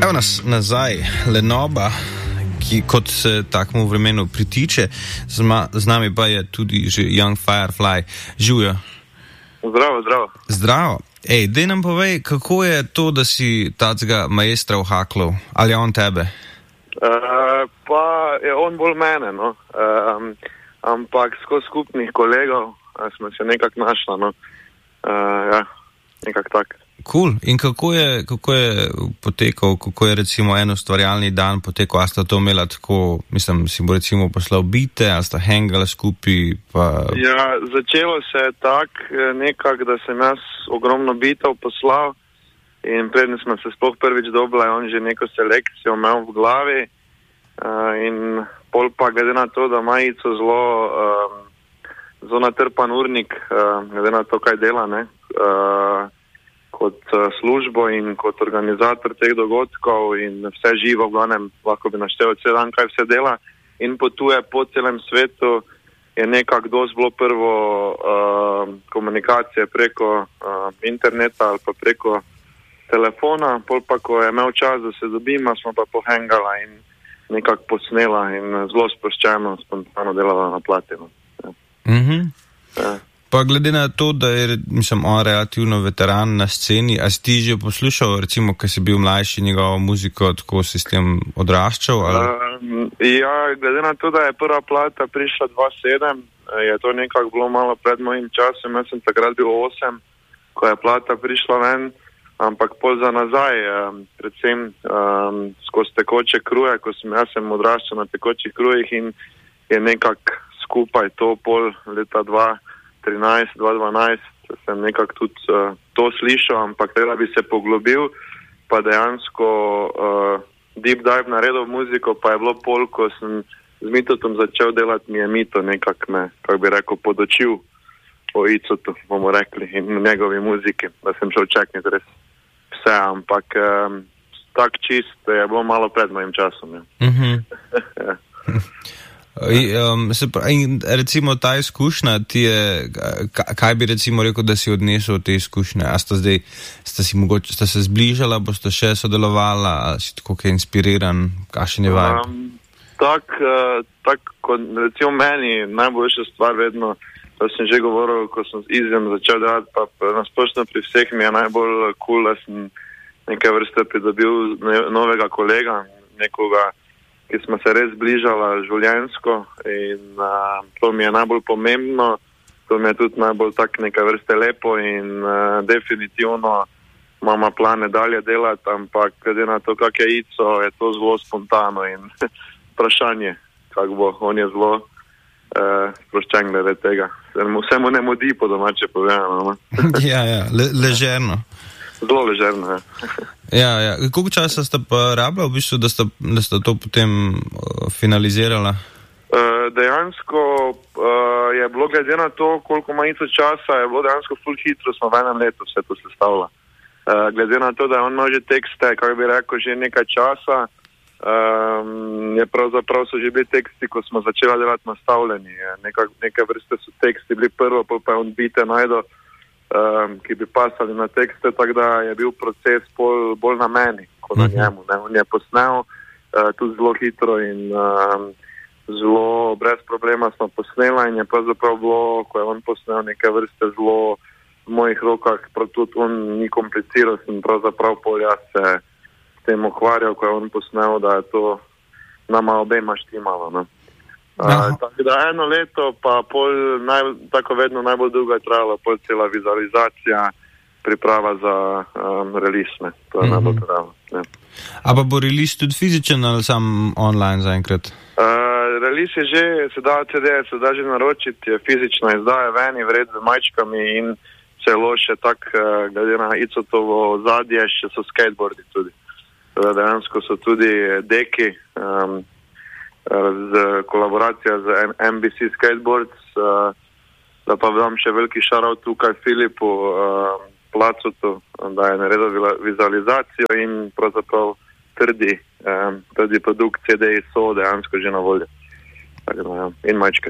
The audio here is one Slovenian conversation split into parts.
Evo nas nazaj, Lenoba, ki kot se takmu vremenu pritiče, z nami pa je tudi že Young Firefly. Živijo. Zdravo. Zdravo. Ej, dej nam povej, kako je to, da si tacga maestra v Haklov? Ali je on tebe? Pa je on bolj mene, no. Ampak skozi skupnih kolegov smo se nekako našla, no. Ja, nekako tak. Cool. In kako je potekal, kako je recimo en ustvarjalni dan potekal? A sta to imela tako, mislim, si bo recimo poslal bite, a sta hangala skupaj? Pa... Ja, začelo se je tako nekako, da sem jaz ogromno bitov poslal in predtem smo se sploh prvič dobila, on že neko selekcijo imel v glavi in pol pa glede na to, da ima Ico zelo natrpan urnik, glede na to, kaj dela, ne, kot službo in kot organizator teh dogodkov in vse živo, v glavnem, lahko bi naštel cel dan, kaj vse dela in potuje po celem svetu, je nekako dosti bilo prvo komunikacije preko interneta ali pa preko telefona, pol pa, ko je imel čas, da se dobima, smo pa pohangala in nekako posnela in zelo sproščeno, spontano delala na platinu. Ja. Ja. Pa glede na to, da je, mislim, on relativno veteran na sceni, a si ti že poslušal, recimo, ko si bil mlajši, njegovo muziko, tako si s tem odraščal? Ja, glede na to, da je prva plata prišla 2007, je to nekako bilo malo pred mojim časom, jaz sem takrat bil 8, ko je plata prišla ven, ampak pol za nazaj, predvsem skozi tekoče kruje, ko jaz sem odraščal na tekočih krujih in je nekako skupaj to pol leta 2013-2012 sem nekako tudi to slišal, ampak treba bi se poglobil, pa dejansko deep dive naredil muziko, pa je bilo pol, ko sem z Mitotom začel delati, mi je Mito nekako me, kako bi rekel, podočil o Icotu, bomo rekli, in njegovi muziki, da sem šel čekniti res vse, ampak tak čist je bilo malo pred mojim časom. Ja. Ja. In recimo ta izkušnja ti je, kaj bi recimo rekel, da si odnesel te izkušnje? A sta se zbližala, boste še sodelovala, a si tako kaj inspiriran, kakšen je vibe? Tako, recimo meni najboljša stvar vedno, to sem že govoril, ko sem z Izjem začel delati, pa nasplošno pri vseh mi je najbolj cool, da sem nekaj vrste pridobil novega kolega, nekoga, ki smo se res zbližala življenjsko in to mi je najbolj pomembno, to mi je tudi najbolj tak nekaj vrste lepo in definitivno imamo plane dalje delati, ampak glede na to, kak je Ico, je to zelo spontano in vprašanje, kak bo, on je zelo sproščen glede tega. Vse mu ne modi, po domače povedano. Ja, ležerno. Zelo ležerno, ja. Ja. Koliko časa sta pa rabila v bistvu, da sta to potem finalizirala? Dejansko je bilo glede na to, koliko ima Ico časa, je bilo dejansko ful hitro, smo v enem letu vse to sestavila. Glede na to, da on ima že tekste, kako bi rekel, že nekaj časa, je pravzaprav so že bili teksti, ko smo začela delati nastavljeni. Neke vrste so teksti bili prvo, pa je on bite najdo, ki bi pasali na tekste, tako da je bil proces bolj na meni, kot na njemu. Ne? On je posnel tudi zelo hitro in zelo brez problema smo posnela in je pravzaprav bilo, ko je on posnel neke vrste zelo v mojih rokah, tudi on ni kompliciral, sem pravzaprav jaz se s tem ukvarjal, ko je on posnel, da je to nama obema štimalo. Ne? Tako da eno leto, pa tako vedno najbolj dolgo je trajalo, cela vizualizacija, priprava za release, ne. To je najbolj trajalo. A pa bo release tudi fizičen ali sam online zaenkrat? Release je že, se da že naročiti, je fizična izdaja veni, vred z majčkami in celo še tak, glede na Icotovo zadje, še so skateboardi tudi. Dejansko so tudi deki, kolaboracija z NBC Skateboards, da pa dam še veliki šarov tukaj Filipu Placutu, da je naredil vizualizacijo in pravzaprav trdi produkt CD-ji so dejansko že na voljo. In majčke.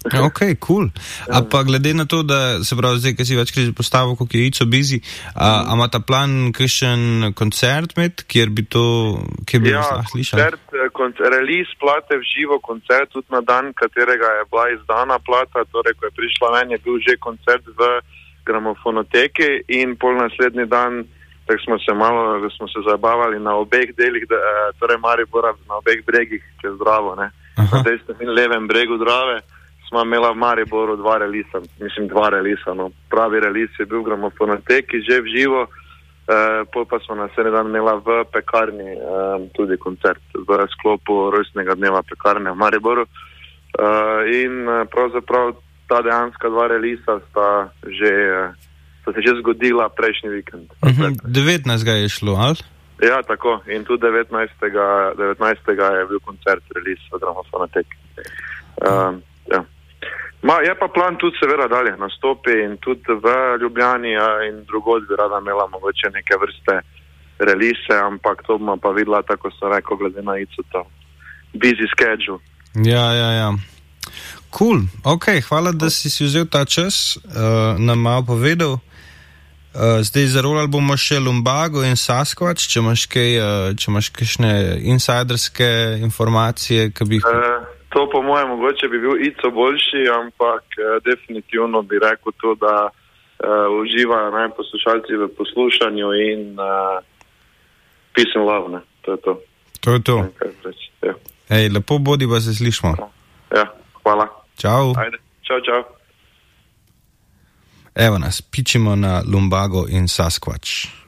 Ok, cool. A pa glede na to, da se pravi zdaj, ki si večkrat postavil, kako je Ico busy, a ima ta plan kakšen koncert med, kjer bi lahko slišali? Release plate v živo, koncert tudi na dan, katerega je bila izdana plata, torej ko je prišla ven, je bil že koncert v Gramofonoteki in pol naslednji dan, tako smo se zabavali na obeh delih, torej Maribora na obeh bregih čez Dravo, ne. Na desnem in levem bregu Drave smo imela v Mariboru dva relisa, no. Pravi relis je bil v Gramofonoteki, že v živo, pol pa smo naslednji dan imela v pekarni tudi koncert v sklopu rojstnega dneva pekarne v Mariboru. In pravzaprav ta dejanska dva relisa sta se že zgodila prejšnji vikend. 19. je šlo, ali? Ja, tako. In tudi 19. je bil koncert, release v Gramofonoteki. Ja. Je pa plan tudi seveda dalje nastopi in tudi v Ljubljani in drugod bi rada imela mogoče neke vrste release, ampak to bomo pa videla, tako sem rekel, glede na Ico, busy schedule. Ja. Cool. Ok, hvala, da si vzel ta čas, nam malo povedal. Zdaj zarolali bomo še Lumbago in Sasquatch, če imaš kakšne insiderske informacije, ki bi jih... To po mojem mogoče bi bil Ico boljši, ampak definitivno bi rekel to, da uživajo poslušalci v poslušanju in peace and love, ne. To je to. To je to. Ja. Ej, lepo bodi, pa se slišmo. Ja, hvala. Čau. Ajde, čau. Evo nas, pičimo na Lumbago in Sasquatch.